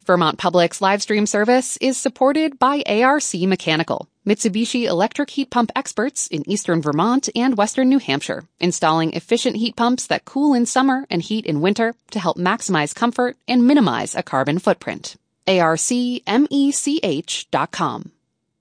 Vermont Public's live stream service is supported by ARC Mechanical, Mitsubishi electric heat pump experts in eastern Vermont and western New Hampshire, installing efficient heat pumps that cool in summer and heat in winter to help maximize comfort and minimize a carbon footprint. ARCMECH.com.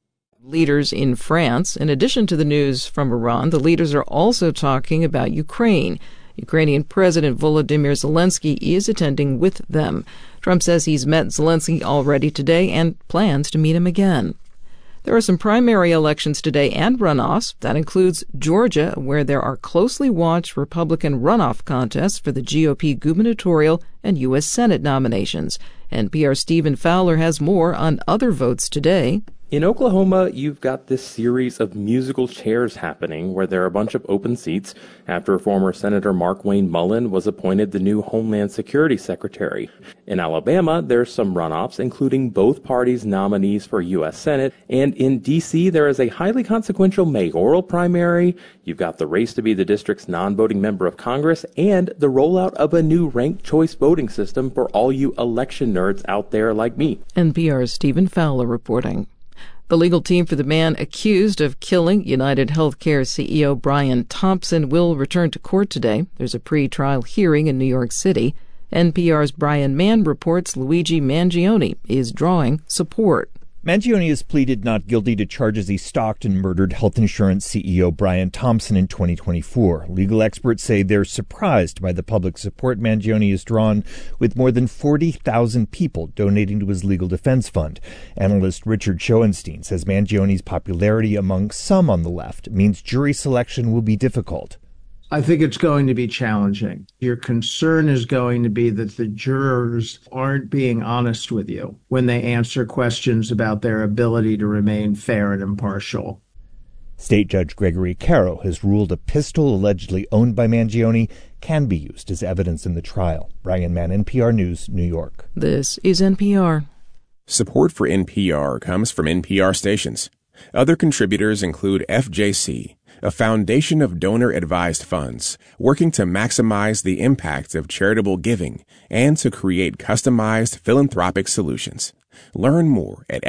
Leaders in France. In addition to the news from Iran, the leaders are also talking about Ukraine. Ukrainian President Volodymyr Zelensky is attending with them. Trump says he's met Zelensky already today and plans to meet him again. There are some primary elections today and runoffs. That includes Georgia, where there are closely watched Republican runoff contests for the GOP gubernatorial and U.S. Senate nominations. NPR's Stephen Fowler has more on other votes today. In Oklahoma, you've got this series of musical chairs happening where there are a bunch of open seats after former Senator Markwayne Mullin was appointed the new Homeland Security Secretary. In Alabama, there's some runoffs, including both parties' nominees for U.S. Senate. And in D.C., there is a highly consequential mayoral primary. You've got the race to be the district's non-voting member of Congress and the rollout of a new ranked choice voting system for all you election nerds out there like me. NPR's Stephen Fowler reporting. The legal team for the man accused of killing United Healthcare CEO Brian Thompson will return to court today. There's a pre-trial hearing in New York City. NPR's Brian Mann reports Luigi Mangione is drawing support. Mangione has pleaded not guilty to charges he stalked and murdered health insurance CEO Brian Thompson in 2024. Legal experts say they're surprised by the public support Mangione has drawn, with more than 40,000 people donating to his legal defense fund. Analyst Richard Schoenstein says Mangione's popularity among some on the left means jury selection will be difficult. I think it's going to be challenging. Your concern is going to be that the jurors aren't being honest with you when they answer questions about their ability to remain fair and impartial. State Judge Gregory Caro has ruled a pistol allegedly owned by Mangione can be used as evidence in the trial. Brian Mann, NPR News, New York. This is NPR. Support for NPR comes from NPR stations. Other contributors include FJC, a foundation of donor-advised funds working to maximize the impact of charitable giving and to create customized philanthropic solutions. Learn more at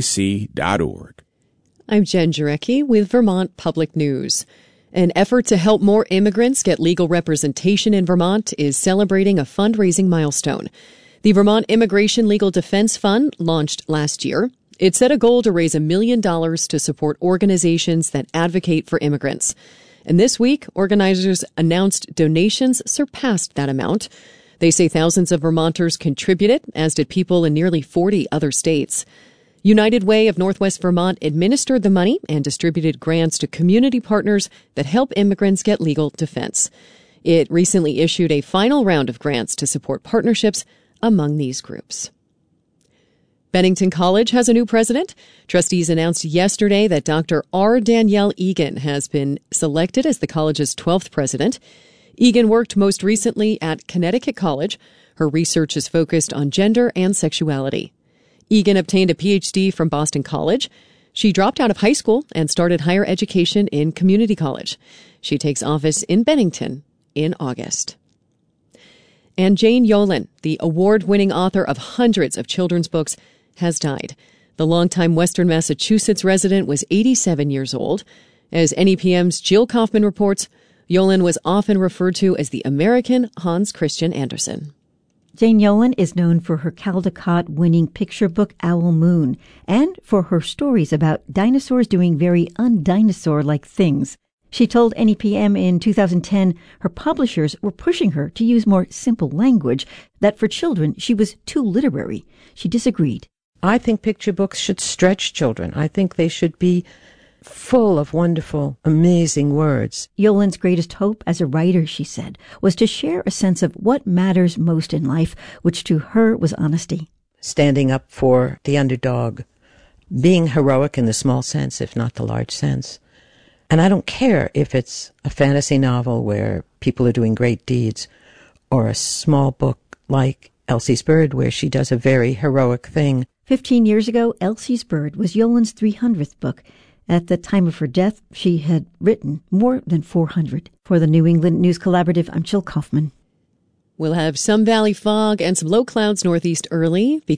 fjc.org. I'm Jen Jarecki with Vermont Public News. An effort to help more immigrants get legal representation in Vermont is celebrating a fundraising milestone. The Vermont Immigration Legal Defense Fund launched last year. It set a goal to raise $1 million to support organizations that advocate for immigrants. And this week, organizers announced donations surpassed that amount. They say thousands of Vermonters contributed, as did people in nearly 40 other states. United Way of Northwest Vermont administered the money and distributed grants to community partners that help immigrants get legal defense. It recently issued a final round of grants to support partnerships among these groups. Bennington College has a new president. Trustees announced yesterday that Dr. R. Danielle Egan has been selected as the college's 12th president. Egan worked most recently at Connecticut College. Her research is focused on gender and sexuality. Egan obtained a Ph.D. from Boston College. She dropped out of high school and started higher education in community college. She takes office in Bennington in August. And Jane Yolen, the award-winning author of hundreds of children's books, has died. The longtime Western Massachusetts resident was 87 years old. As NEPM's Jill Kaufman reports, Yolen was often referred to as the American Hans Christian Andersen. Jane Yolen is known for her Caldecott-winning picture book Owl Moon and for her stories about dinosaurs doing very undinosaur-like things. She told NEPM in 2010 her publishers were pushing her to use more simple language, that for children she was too literary. She disagreed. I think picture books should stretch children. I think they should be full of wonderful, amazing words. Yolen's greatest hope as a writer, she said, was to share a sense of what matters most in life, which to her was honesty. Standing up for the underdog, being heroic in the small sense, if not the large sense. And I don't care if it's a fantasy novel where people are doing great deeds, or a small book like Elsie's Bird, where she does a very heroic thing. 15 years ago, Elsie's Bird was Yolen's 300th book. At the time of her death, she had written more than 400. For the New England News Collaborative, I'm Jill Kaufman. We'll have some valley fog and some low clouds northeast early.